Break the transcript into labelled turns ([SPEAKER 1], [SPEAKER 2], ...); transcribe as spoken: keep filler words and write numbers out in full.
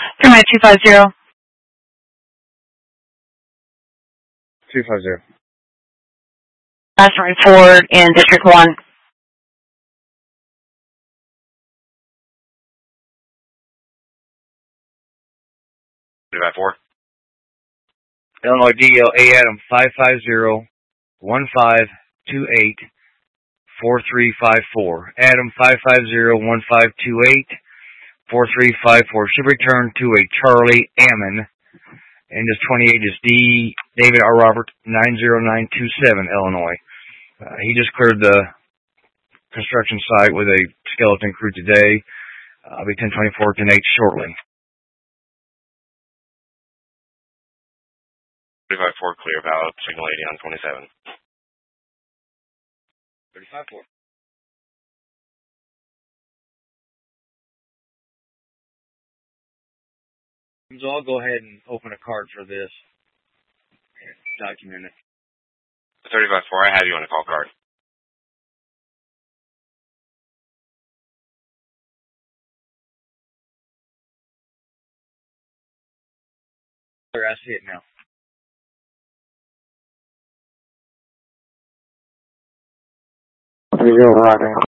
[SPEAKER 1] Command two five zero.
[SPEAKER 2] two five zero.
[SPEAKER 1] Last report in District one.
[SPEAKER 3] three five four.
[SPEAKER 2] Illinois D L A Adam five five zero one five two eight four three five four. Adam five five zero one five two eight four three five four. Should return to a Charlie Ammon. And this twenty-eight is D. David R. Robert nine zero nine two seven, Illinois. Uh, he just cleared the construction site with a skeleton crew today. Uh, I'll be ten twenty-four, ten eight shortly.
[SPEAKER 3] three five four, clear about signal eighty on twenty-seven.
[SPEAKER 2] thirty-five four. So I'll go ahead and open a card for this. Document it.
[SPEAKER 3] thirty-five four, I have you on a call card.
[SPEAKER 2] I see it now.
[SPEAKER 4] You're right.